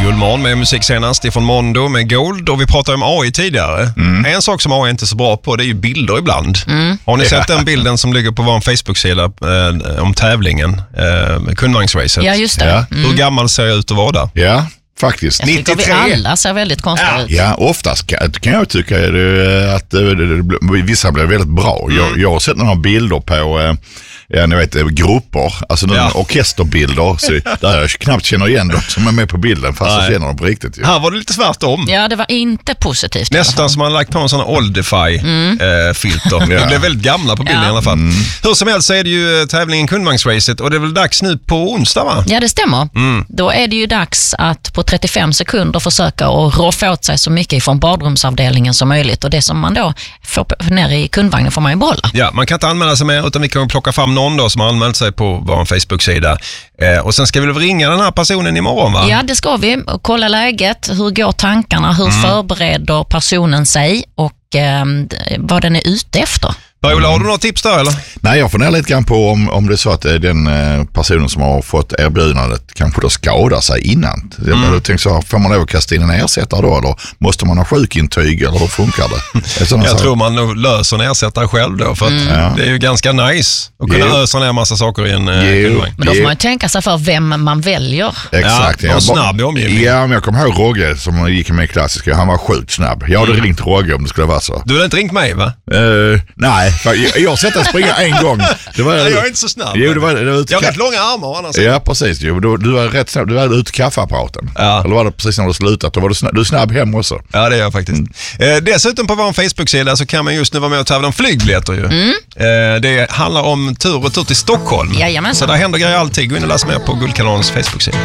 Guldmorgon med musik senast ifrån Mondo med Gold, och vi pratade om AI tidigare. En sak som AI inte är så bra på, det är ju bilder ibland. Har ni sett den bilden som ligger på vår Facebook-sida om tävlingen, kundvagnsracet? Ja, just det. Hur gammal ser jag ut att vara där? Ja, faktiskt. Jag tycker 93. Vi alla ser väldigt konstiga ut. Ja, oftast kan jag tycka att vissa blir väldigt bra. Jag har sett några bilder på ni vet, grupper, alltså orkesterbilder, så där jag knappt känner igen dem som är med på bilden, fast jag känner dem på riktigt. Här var det lite tvärtom. Ja, det var inte positivt. Nästan som man lagt på en sån här Oldify-filter. Det blev väldigt gamla på bilden i alla fall. Hur som helst så är det ju tävlingen Kundvagnsracet, och det är väl dags nu på onsdag, va? Ja, det stämmer. Då är det ju dags att på 35 sekunder försöka att roffa åt sig så mycket från badrumsavdelningen som möjligt, och det som man då får ner i kundvagnen får man ju behålla. Ja, man kan inte anmäla sig mer, utan vi kan plocka fram någon då som har anmält sig på vår Facebook-sida. Och sen ska vi väl ringa den här personen imorgon, va? Ja, det ska vi. Och kolla läget, hur går tankarna, hur förbereder personen sig och vad den är ute efter. Per-Ola, har du några tips där eller? Nej, jag funderar lite grann på om det är så att den personen som har fått erbjudandet kanske då skadar sig innan. Jag tänkte så, får man lov att kasta in en ersättare då, eller måste man ha sjukintyg, eller hur funkar det? Jag tror man nog löser en ersättare själv då, för att det är ju ganska nice att kunna ösa ner en massa saker i en kundvagn. Men då får man ju tänka sig för vem man väljer. Exakt. Ja, och snabb i omgivningen. Ja, men jag kommer ihåg Rogge som gick med klassiska, han var sjukt snabb. Jag hade ringt Rogge om det skulle vara så. Du hade inte ringt mig, va? Nej. Jag har sett den springa en gång. Jag är inte så snabb. Jo, jag har rätt långa armar annars. Ja, precis. Jo, du var rätt snabb. Du var ute i kaffeapparaten. Ja. Eller var det precis när du slutat? Då var du snabb hem också. Ja, det är jag faktiskt. Dessutom på vår Facebook-sida så kan man just nu vara med och tävla om flygbiljetter ju. Det handlar om tur och tur till Stockholm. Jajamensan. Så där händer grejer alltid. Gå in och läs mer på Guldkanalens Facebook-sida.